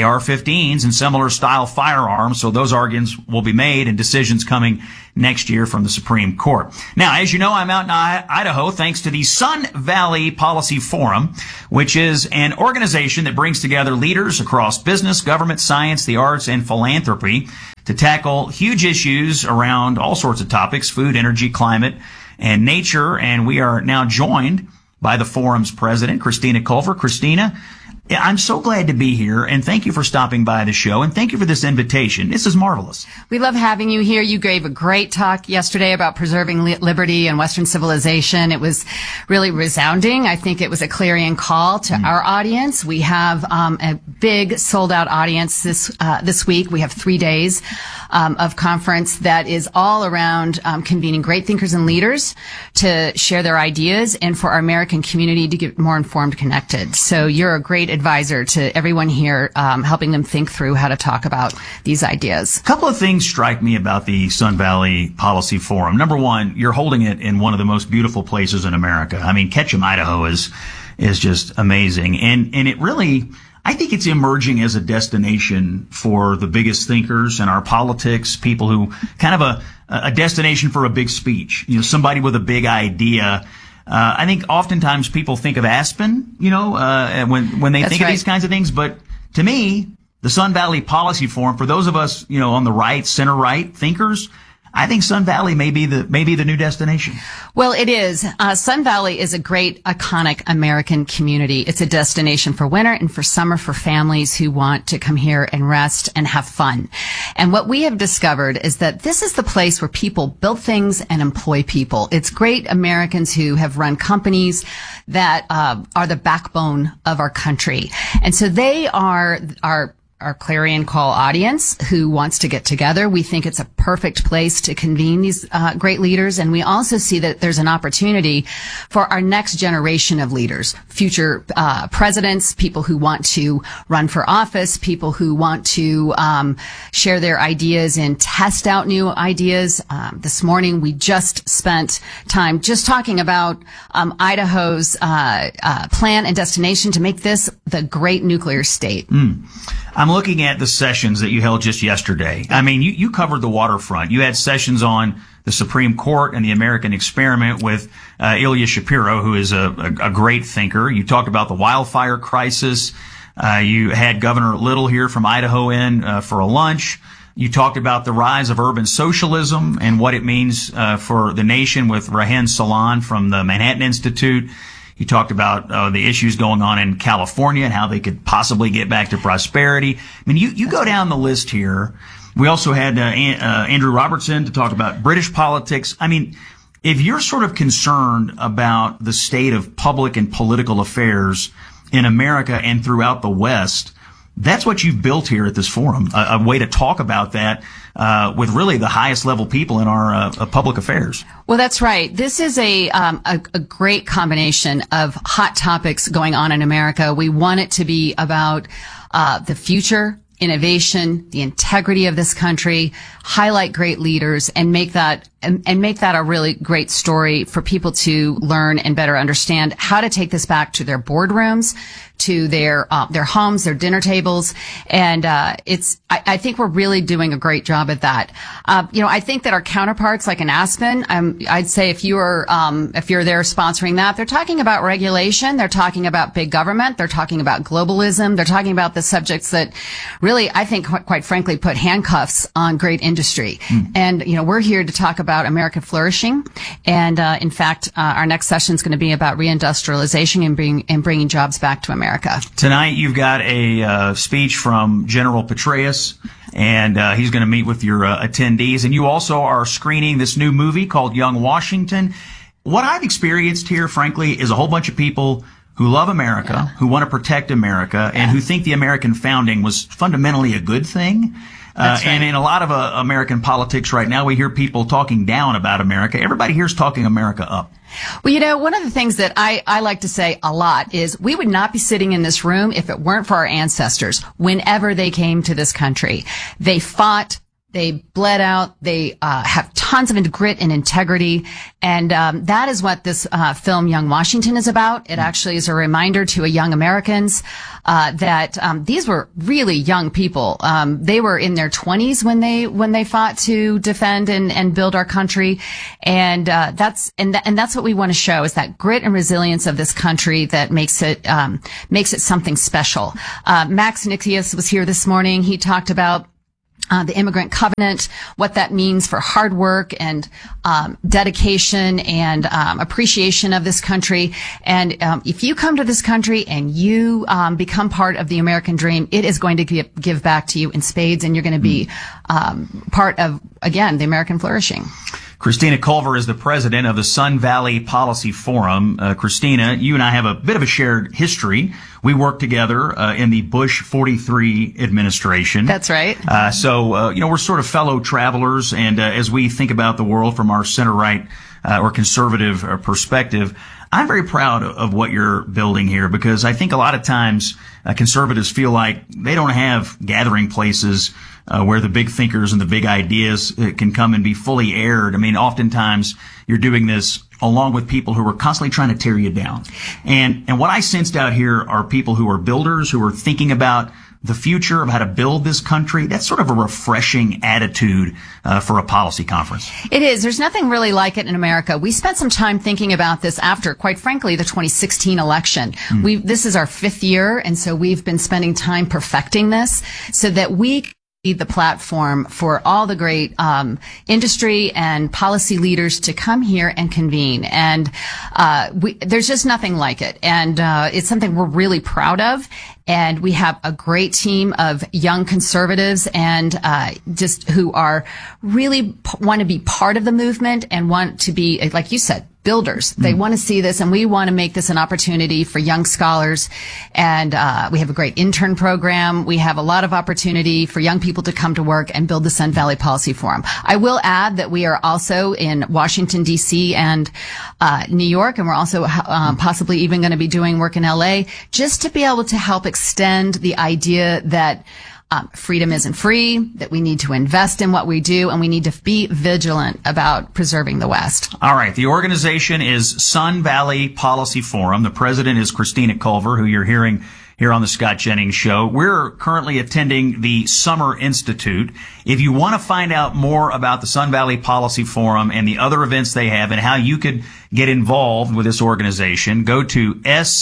AR-15s and similar style firearms. So those arguments will be made and decisions coming next year from the Supreme Court. Now, as you know, I'm out in Idaho thanks to the Sun Valley Policy Forum, which is an organization that brings together leaders across business, government, science, the arts, and philanthropy to tackle huge issues around all sorts of topics, food, energy, climate, and nature. And we are now joined by the forum's president, Christina Culver. Christina, I'm so glad to be here, and thank you for stopping by the show, and thank you for this invitation. This is marvelous. We love having you here. You gave a great talk yesterday about preserving liberty and Western civilization. It was really resounding. I think it was a clarion call to our audience. We have a big sold-out audience this week. We have 3 days of conference that is all around convening great thinkers and leaders to share their ideas and for our American community to get more informed, connected. So you're a great advisor to everyone here, helping them think through how to talk about these ideas. A couple of things strike me about the Sun Valley Policy Forum. Number one, you're holding it in one of the most beautiful places in America. I mean, Ketchum, Idaho is just amazing. And it really, I think it's emerging as a destination for the biggest thinkers in our politics, people who kind of a destination for a big speech, somebody with a big idea. I think oftentimes people think of Aspen, when they think of these kinds of things. But to me, the Sun Valley Policy Forum, for those of us, on the right, center right thinkers, I think Sun Valley may be the new destination. Well, it is. Sun Valley is a great, iconic American community. It's a destination for winter and for summer for families who want to come here and rest and have fun. And what we have discovered is that this is the place where people build things and employ people. It's great Americans who have run companies that are the backbone of our country. And so they are our clarion call audience who wants to get together. We think it's a perfect place to convene these great leaders. And we also see that there's an opportunity for our next generation of leaders, future presidents, people who want to run for office, people who want to share their ideas and test out new ideas. This morning, we just spent time just talking about Idaho's plan and destination to make this the great nuclear state. I'm looking at the sessions that you held just yesterday. I mean, you covered the waterfront. You had sessions on the Supreme Court and the American experiment with Ilya Shapiro, who is a great thinker. You talked about the wildfire crisis. You had Governor Little here from Idaho in for a lunch. You talked about the rise of urban socialism and what it means for the nation with Rahen Salan from the Manhattan Institute. You talked about the issues going on in California and how they could possibly get back to prosperity. I mean, you go down the list here. We also had Andrew Robertson to talk about British politics. I mean, if you're sort of concerned about the state of public and political affairs in America and throughout the West, that's what you've built here at this forum, a way to talk about that with really the highest level people in our public affairs. Well, that's right. This is a great combination of hot topics going on in America. We want it to be about the future, innovation, the integrity of this country, highlight great leaders, and make that a really great story for people to learn and better understand how to take this back to their boardrooms, to their homes, their dinner tables. And, I think we're really doing a great job at that. I think that our counterparts, like in Aspen, I'd say if you're there sponsoring that, they're talking about regulation. They're talking about big government. They're talking about globalism. They're talking about the subjects that really, I think, quite frankly, put handcuffs on great industry. And, we're here to talk about America flourishing. And, in fact, our next session is going to be about reindustrialization and bringing jobs back to America. America. Tonight, you've got a speech from General Petraeus, and he's going to meet with your attendees. And you also are screening this new movie called Young Washington. What I've experienced here, frankly, is a whole bunch of people who love America, who want to protect America, and who think the American founding was fundamentally a good thing. Right. And in a lot of American politics right now, we hear people talking down about America. Everybody here's talking America up. Well, one of the things that I like to say a lot is we would not be sitting in this room if it weren't for our ancestors whenever they came to this country. They fought. They bled out. They have tons of grit and integrity. And that is what this film, Young Washington, is about. It actually is a reminder to young Americans that these were really young people. They were in their 20s when they fought to defend and build our country. And that's what we want to show, is that grit and resilience of this country that makes it something special. Max Nikias was here this morning. He talked about the Immigrant Covenant, what that means for hard work and dedication and appreciation of this country. And if you come to this country and you become part of the American dream, it is going to give back to you in spades, and you're going to be part of, again, the American flourishing. Christina Culver is the president of the Sun Valley Policy Forum. Christina, you and I have a bit of a shared history. We worked together in the Bush 43 administration. That's right. So we're sort of fellow travelers, and as we think about the world from our center-right or conservative perspective, I'm very proud of what you're building here, because I think a lot of times conservatives feel like they don't have gathering places where the big thinkers and the big ideas can come and be fully aired. I mean, oftentimes you're doing this along with people who are constantly trying to tear you down. And what I sensed out here are people who are builders, who are thinking about the future of how to build this country. That's sort of a refreshing attitude for a policy conference. It is. There's nothing really like it in America. We spent some time thinking about this after, quite frankly, the 2016 election. This is our 5th year, and so we've been spending time perfecting this so that we the platform for all the great industry and policy leaders to come here and convene. And there's just nothing like it. And it's something we're really proud of. And we have a great team of young conservatives and just who are really want to be part of the movement and want to be, like you said, builders. They want to see this, and we want to make this an opportunity for young scholars. And we have a great intern program. We have a lot of opportunity for young people to come to work and build the Sun Valley Policy Forum. I will add that we are also in Washington, D.C. and New York, and we're also possibly even going to be doing work in L.A. just to be able to help extend the idea that freedom isn't free, that we need to invest in what we do, and we need to be vigilant about preserving the West. All right. The organization is Sun Valley Policy Forum. The president is Christina Culver, who you're hearing here on the Scott Jennings Show. We're currently attending the Summer Institute. If you want to find out more about the Sun Valley Policy Forum and the other events they have and how you could get involved with this organization, go to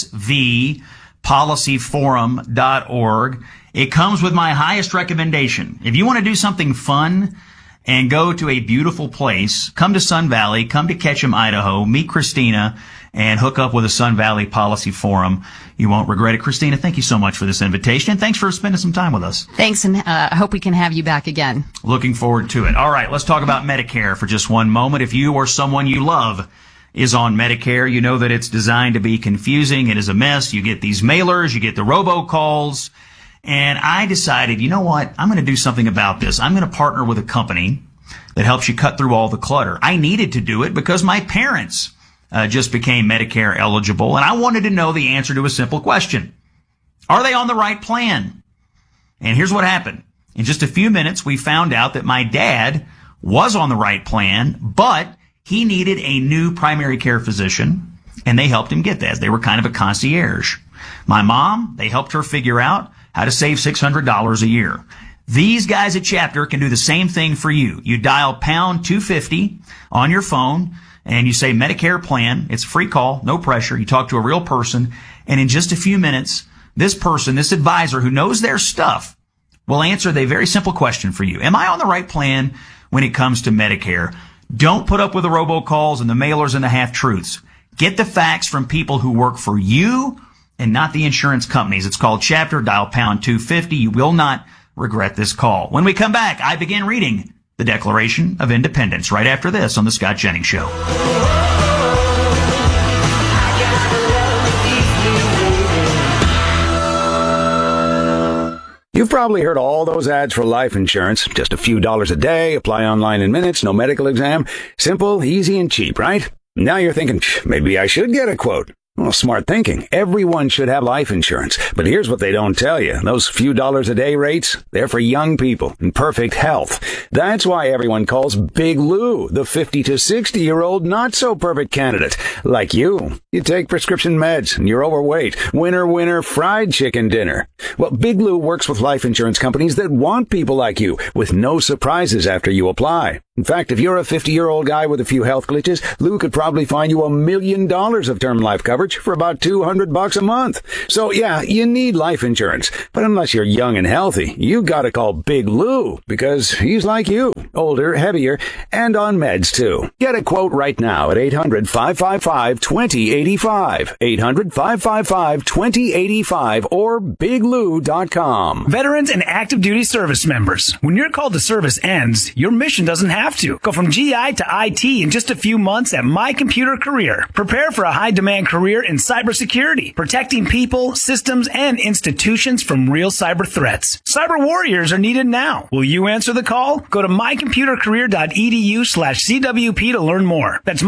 svpolicyforum.org. It comes with my highest recommendation. If you want to do something fun and go to a beautiful place, come to Sun Valley, come to Ketchum, Idaho, meet Christina, and hook up with a Sun Valley Policy Forum. You won't regret it. Christina, thank you so much for this invitation, and thanks for spending some time with us. Thanks, and I hope we can have you back again. Looking forward to it. All right, let's talk about Medicare for just one moment. If you or someone you love is on Medicare, you know that it's designed to be confusing. It is a mess. You get these mailers, you get the robocalls. And I decided, you know what? I'm going to do something about this. I'm going to partner with a company that helps you cut through all the clutter. I needed to do it because my parents just became Medicare eligible, and I wanted to know the answer to a simple question. Are they on the right plan? And here's what happened. In just a few minutes, we found out that my dad was on the right plan, but he needed a new primary care physician, and they helped him get that. They were kind of a concierge. My mom, they helped her figure out how to save $600 a year. These guys at Chapter can do the same thing for you. You dial pound 250 on your phone and you say Medicare plan. It's a free call, no pressure. You talk to a real person, and in just a few minutes, this person, this advisor who knows their stuff, will answer the very simple question for you. Am I on the right plan when it comes to Medicare? Don't put up with the robocalls and the mailers and the half-truths. Get the facts from people who work for you and not the insurance companies. It's called Chapter. Dial pound 250. You will not regret this call. When we come back, I begin reading the Declaration of Independence right after this on The Scott Jennings Show. You've probably heard all those ads for life insurance. Just a few dollars a day, apply online in minutes, no medical exam. Simple, easy, and cheap, right? Now you're thinking, maybe I should get a quote. Well, smart thinking. Everyone should have life insurance. But here's what they don't tell you. Those few dollars a day rates, they're for young people in perfect health. That's why everyone calls Big Lou the 50 to 60-year-old not-so-perfect candidate. Like you. You take prescription meds and you're overweight. Winner, fried chicken dinner. Well, Big Lou works with life insurance companies that want people like you with no surprises after you apply. In fact, if you're a 50-year-old guy with a few health glitches, Lou could probably find you $1 million of term life coverage for about $200 a month. So yeah, you need life insurance. But unless you're young and healthy, you gotta call Big Lou because he's like you. Older, heavier, and on meds too. Get a quote right now at 800-555-2085. 800-555-2085 or biglou.com. Veterans and active duty service members. When your call to service ends, your mission doesn't have to. Go from GI to IT in just a few months at My Computer Career. Prepare for a high-demand career in cybersecurity, protecting people, systems, and institutions from real cyber threats. Cyber warriors are needed now. Will you answer the call? Go to mycomputercareer.edu/CWP to learn more. That's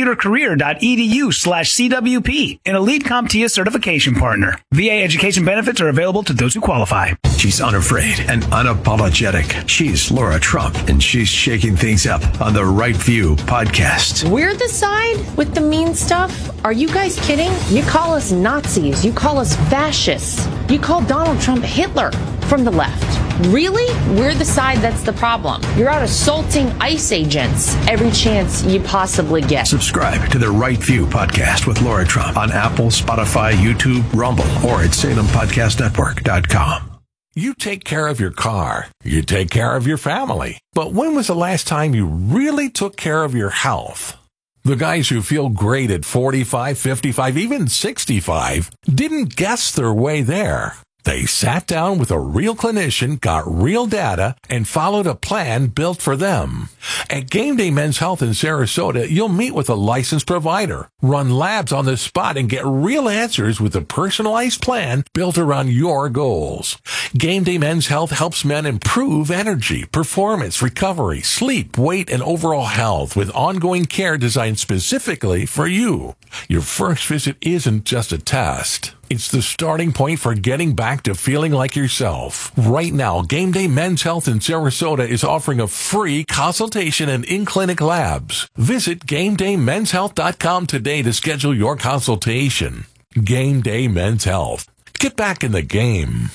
mycomputercareer.edu/CWP, an elite CompTIA certification partner. VA education benefits are available to those who qualify. She's unafraid and unapologetic. She's Laura Trump, and she's shaking things up on the Right View podcast. We're the side with the mean stuff? Are you guys kidding? You call us Nazis. You call us fascists. You call Donald Trump Hitler from the left. Really? We're the side that's the problem. You're out assaulting ICE agents every chance you possibly get. Subscribe to the Right View podcast with Laura Trump on Apple, Spotify, YouTube, Rumble, or at SalemPodcastNetwork.com. You take care of your car. You take care of your family. But when was the last time you really took care of your health? The guys who feel great at 45, 55, even 65 didn't guess their way there. They sat down with a real clinician, got real data, and followed a plan built for them. At Game Day Men's Health in Sarasota, you'll meet with a licensed provider, run labs on the spot, and get real answers with a personalized plan built around your goals. Game Day Men's Health helps men improve energy, performance, recovery, sleep, weight, and overall health with ongoing care designed specifically for you. Your first visit isn't just a test. It's the starting point for getting back to feeling like yourself. Right now, Game Day Men's Health in Sarasota is offering a free consultation and in-clinic labs. Visit GameDayMen'sHealth.com today to schedule your consultation. Game Day Men's Health. Get back in the game.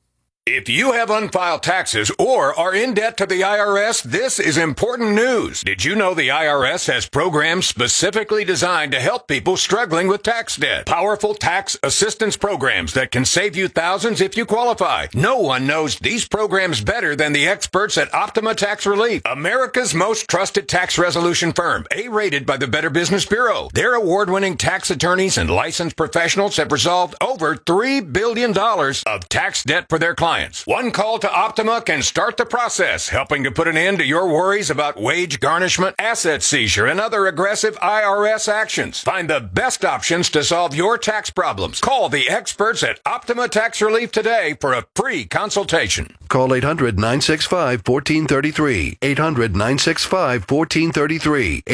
If you have unfiled taxes or are in debt to the IRS, this is important news. Did you know the IRS has programs specifically designed to help people struggling with tax debt? Powerful tax assistance programs that can save you thousands if you qualify. No one knows these programs better than the experts at Optima Tax Relief, America's most trusted tax resolution firm, A-rated by the Better Business Bureau. Their award-winning tax attorneys and licensed professionals have resolved over $3 billion of tax debt for their clients. One call to Optima can start the process, helping to put an end to your worries about wage garnishment, asset seizure, and other aggressive IRS actions. Find the best options to solve your tax problems. Call the experts at Optima Tax Relief today for a free consultation. Call 800-965-1433. 800-965-1433.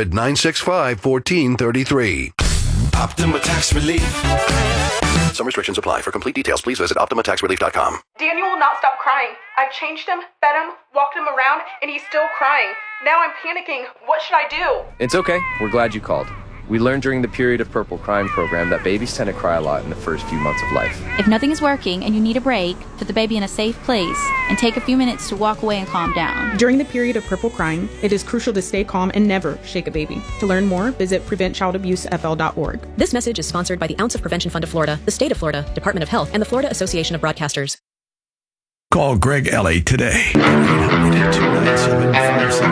800-965-1433. Optima Tax Relief. Some restrictions apply. For complete details, please visit OptimaTaxRelief.com. Daniel will not stop crying. I've changed him, fed him, walked him around, and he's still crying. Now I'm panicking. What should I do? It's okay. We're glad you called. We learned during the Period of Purple Crying program that babies tend to cry a lot in the first few months of life. If nothing is working and you need a break, put the baby in a safe place and take a few minutes to walk away and calm down. During the period of purple crying, it is crucial to stay calm and never shake a baby. To learn more, visit PreventChildAbuseFL.org. This message is sponsored by the Ounce of Prevention Fund of Florida, the State of Florida, Department of Health, and the Florida Association of Broadcasters. Call Greg Ellie today.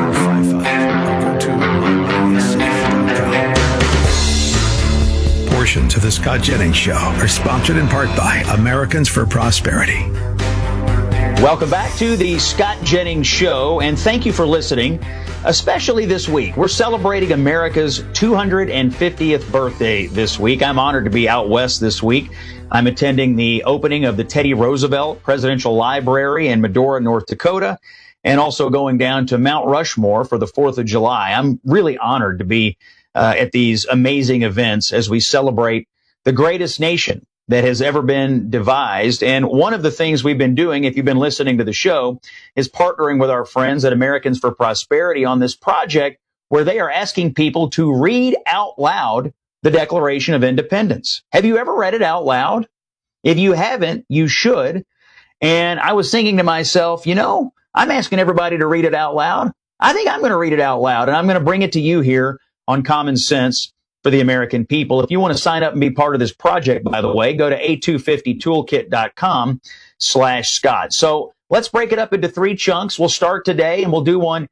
800-297-5755. Or go to mymoneysafe.com. editions of The Scott Jennings Show are sponsored in part by Americans for Prosperity. Welcome back to The Scott Jennings Show, and thank you for listening, especially this week. We're celebrating America's 250th birthday this week. I'm honored to be out west this week. I'm attending the opening of the Teddy Roosevelt Presidential Library in Medora, North Dakota, and also going down to Mount Rushmore for the 4th of July. I'm really honored to be at these amazing events as we celebrate the greatest nation that has ever been devised. And one of the things we've been doing, if you've been listening to the show, is partnering with our friends at Americans for Prosperity on this project where they are asking people to read out loud the Declaration of Independence. Have you ever read it out loud? If you haven't, you should. And I was thinking to myself, you know, I'm asking everybody to read it out loud. I think I'm going to read it out loud, and I'm going to bring it to you here on Common Sense for the American people. If you want to sign up and be part of this project, by the way, go to a250toolkit.com/Scott. So let's break it up into 3 chunks. We'll start today, and we'll do one